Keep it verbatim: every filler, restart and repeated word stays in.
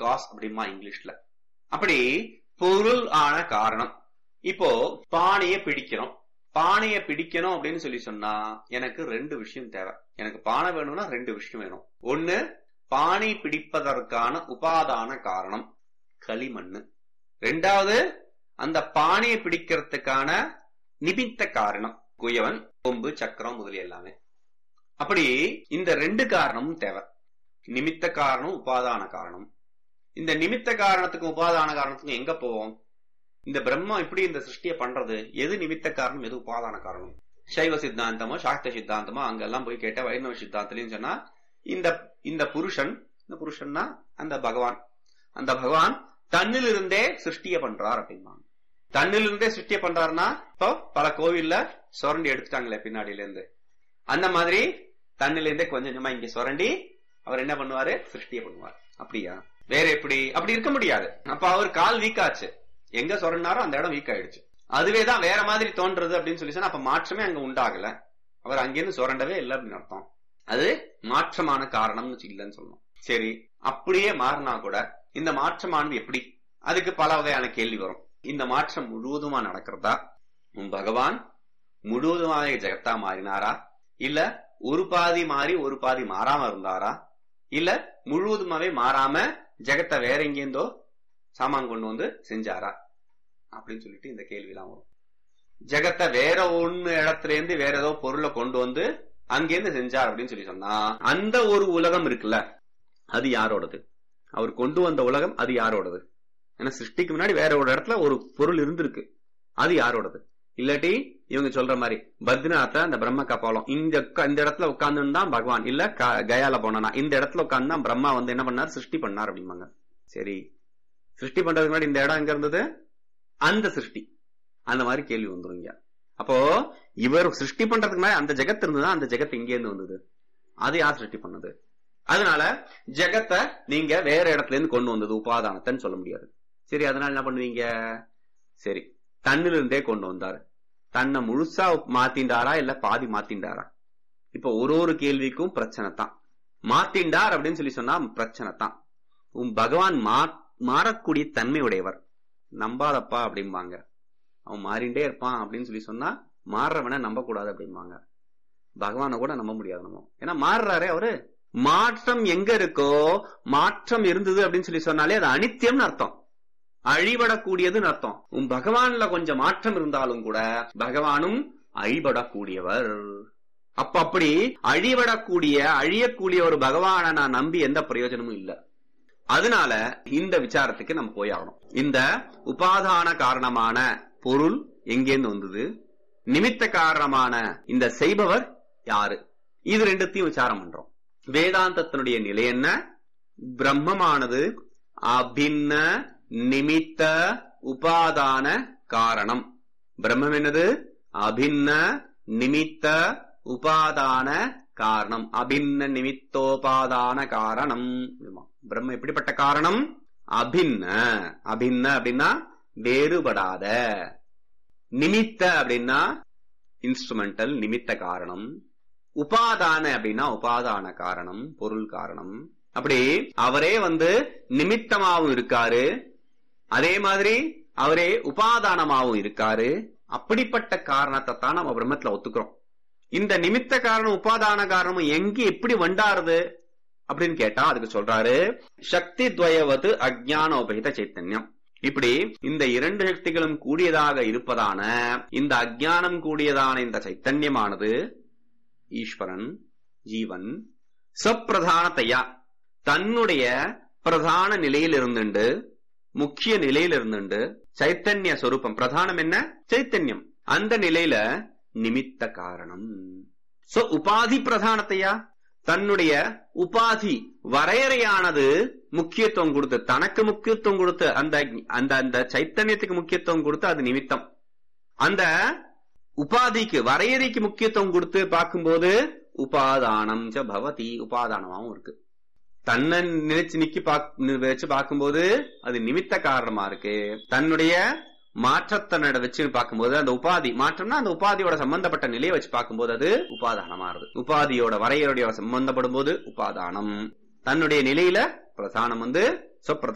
Cos அப்படிமா இங்கிலீஷ்ல. அப்படி பொருள் ஆன காரணம். இப்போ பானைய பிடிக்கிறோம். பானைய பிடிக்கணும் அப்படின்னு சொல்லி சொன்னா எனக்கு ரெண்டு விஷயம் தேவை. எனக்கு பானை வேணும்னா ரெண்டு விஷயம் வேணும். ஒண்ணு, பானை பிடிப்பதற்கான உபாதான காரணம் களிமண்ணு. ரெண்டாவது, அந்த பானையை பிடிக்கிறதுக்கான நிமித்த காரணம் குயவன், கொம்பு, சக்கரம் முதலிய எல்லாமே. அப்படி இந்த ரெண்டு காரணமும் தேவை. நிமித்த காரணம், உபாதான காரணம். இந்த நிமித்த காரணத்துக்கும் உபாதான காரணத்துக்கும் எங்க போவோம்? இந்த பிரம்மம் இப்படி இந்த சிருஷ்டியை பண்றது எது நிமித்த காரணம், எது உபாதான காரணம்? சைவ சித்தாந்தமோ சாக்த சித்தாந்தமோ அங்கெல்லாம் போய் கேட்ட வைணவ சித்தாந்தத்திலையும் சொன்னா இந்த இந்த புருஷன், இந்த புருஷன்னா அந்த பகவான், அந்த பகவான் தன்னிலிருந்தே சிருஷ்டியை பண்றார் அப்படின்னா. தன்னிலிருந்தே சிருஷ்டியை பண்றாருன்னா இப்போ பல கோவில்ல சுரண்டி எடுத்துட்டாங்களே பின்னாடியில இருந்து, அந்த மாதிரி தன்னிலிருந்தே கொஞ்சம் கொஞ்சமா இங்க சுரண்டி அவர் என்ன பண்ணுவாரு, சிருஷ்டியை பண்ணுவார். அப்படியா? வேற எப்படி? அப்படி இருக்க முடியாது. அப்ப அவர் கால் வீக் ஆச்சு, எங்க சொரண்டாரோ அந்த இடம் வீக் ஆயிடுச்சு. அதுவேதான் வேற மாதிரி தோன்றது அப்படின்னு சொல்லி சொன்னா அப்ப மாற்றமே அங்க உண்டாகல, அவர் அங்கிருந்து சுரண்டவே இல்லை அப்படின்னு அர்த்தம். அது மாற்றமான காரணம்னு இல்லைன்னு சொல்லணும். சரி, அப்படியே மாறினா கூட இந்த மாற்றமானது எப்படி? அதுக்கு பல வகையான கேள்வி வரும். இந்த மாற்றம் முழுவதுமா நடக்கிறதா? உன் பகவான் முழுவதுமாக ஜெகத்தா மாறினாரா, இல்ல ஒரு பாதி மாறி ஒரு பாதி மாறாம இருந்தாரா, இல்ல முழுவதுமாவே மாறாம ஜெகத்தை வேற எங்கேருந்தோ சாமான் கொண்டு வந்து செஞ்சாரா அப்படின்னு சொல்லிட்டு இந்த கேள்வி எல்லாம் வரும். ஜெகத்தை வேற ஒண்ணு இடத்துல இருந்து வேற ஏதோ பொருளை கொண்டு வந்து அங்கிருந்து செஞ்சார் அப்படின்னு சொல்லி சொன்னா அந்த ஒரு உலகம் இருக்குல்ல, அது யாரோடது? அவர் கொண்டு வந்த உலகம் அது யாரோடது? ஏன்னா சிருஷ்டிக்கு முன்னாடி வேற ஒரு இடத்துல ஒரு பொருள் இருந்திருக்கு, அது யாரோடது? இல்லாட்டி இவங்க சொல்ற மாதிரி பத்ரிநாத்ல அந்த பிரம்ம கபாலம் இந்த இந்த இடத்துல உட்கார்ந்து தான் பகவான், இல்ல கயால போனா இந்த இடத்துல உட்கார்ந்து தான் பிரம்மா வந்து என்ன பண்ணார், சிருஷ்டி பண்ணார் அப்படிம்பாங்க. சரி, சிருஷ்டி பண்றதுக்கு முன்னாடி இந்த இடம் எங்க இருந்தது? அந்த சிருஷ்டி, அந்த மாதிரி கேள்வி வந்துருங்க. அப்போ இவர் சிருஷ்டி பண்றதுக்கு முன்னாடி அந்த ஜெகத் இருந்ததுதான், அந்த ஜெகத் இங்கே இருந்து வந்தது, அது யார் சிருஷ்டி பண்ணது? அதனால ஜெகத்தை நீங்க வேற இடத்துல இருந்து கொண்டு வந்தது உபாதானத்தைன்னு சொல்ல முடியாது. சரி, அதனால என்ன பண்ணுவீங்க? சரி, தன்னிலிருந்தே கொண்டு வந்தாரு, தன்னை முழுசா மாத்திண்டாரா இல்ல பாதி மாத்திண்டாரா? இப்ப ஒரு ஒரு கேள்விக்கும் பிரச்சனை தான். மாத்திண்டார் அப்படின்னு சொல்லி சொன்னா பிரச்சனை தான். உன் பகவான் மா மாறக்கூடிய தன்மை உடையவர், நம்பாதப்பா அப்படிம்பாங்க. அவன் மாறிண்டே இருப்பான் அப்படின்னு சொல்லி சொன்னா மாறுறவன நம்ப கூடாது அப்படிம்பாங்க. பகவான கூட நம்ப முடியாது நம்ம, ஏன்னா மாறுறாரே அவரு. மாற்றம் எங்க இருக்கோ, மாற்றம் இருந்தது அப்படின்னு சொல்லி சொன்னாலே அது அனித்தியம்னு அர்த்தம், அழிபடக்கூடியதுன்னு அர்த்தம். உன் பகவான்ல கொஞ்சம் மாற்றம் இருந்தாலும் கூட பகவானும் அழிபடக்கூடியவர். அப்ப அப்படி அழிபடக்கூடிய அழியக்கூடிய ஒரு பகவானை நான் நம்பி எந்த பிரயோஜனமும் இல்லை. அதனால இந்த விசாரத்துக்கு நம்ம போயாகணும். இந்த உபாதான காரணமான பொருள் எங்கேருந்து வந்தது, நிமித்த காரணமான இந்த செய்பவர் யாரு, இது ரெண்டுத்தையும் விசாரம் பண்றோம். வேதாந்தத்தினுடைய நிலை என்ன? பிரம்மமானது அபின்ன நிமித்த உபாதான காரணம். பிரம்மம் என்னது? அபின்ன நிமித்த உபாதான காரணம். அபின்ன நிமித்தோபாதான காரணம். பிரம்ம எப்படிப்பட்ட காரணம்? அபின்ன. அபின்ன அப்படின்னா வேறுபடாத. நிமித்த அப்படின்னா இன்ஸ்ட்ருமெண்டல், நிமித்த காரணம். உபாதான அப்படின்னா உபாதான காரணம், பொருள் காரணம். அப்படி அவரே வந்து நிமித்தமாவும் இருக்காரு, அதே மாதிரி அவரே உபாதானமாவும் இருக்காரு. அப்படிப்பட்ட காரணத்தை தான் நம்ம பிரம்மத்துல ஒத்துக்கிறோம். இந்த நிமித்த காரணம் உபாதான காரணம் எங்க எப்படி வண்டாருது அப்படின்னு கேட்டா அதுக்கு சொல்றாரு, சக்தி துவயவது அஜ்ஞான உபகித சைத்தன்யம். இப்படி இந்த இரண்டு சக்திகளும் கூடியதாக இருப்பதான இந்த அஜ்ஞானம் கூடியதான இந்த சைத்தன்யமானது ஈஸ்வரன், ஜீவன் சப்பிரதானத்தையா தன்னுடைய பிரதான நிலையில் இருந்துண்டு, முக்கிய நிலையில் இருந்துண்டு, சைத்தன்ய சொரூபம், பிரதானம் என்ன? சைத்தன்யம். அந்த நிலையில நிமித்த காரணம். சோ உபாதி பிரதானத்தையா தன்னுடைய உபாதி வரையறையானது முக்கியத்துவம் கொடுத்து, தனக்கு முக்கியத்துவம் கொடுத்து, அந்த அந்த அந்த சைத்தன்யத்துக்கு முக்கியத்துவம் கொடுத்து அது நிமித்தம். அந்த உபாதிக்கு வரையறைக்கு முக்கியத்துவம் கொடுத்து பார்க்கும்போது உபாதானம் ச பவதி, உபாதானமாவும் இருக்கு. தன்னை நினைச்சு நிக்கி வச்சு பார்க்கும்போது அது நிமித்த காரணமா இருக்கு. தன்னுடைய மாற்றத்தனோட வச்சு பார்க்கும்போது அந்த உபாதி மாற்றம்னா அந்த உபாதியோட சம்பந்தப்பட்ட நிலையை வச்சு பார்க்கும்போது அது உபாதானமா இருக்கு. உபாதியோட வரையறையோட சம்பந்தப்படும் போது உபாதானம். தன்னுடைய நிலையில பிரதானம் வந்து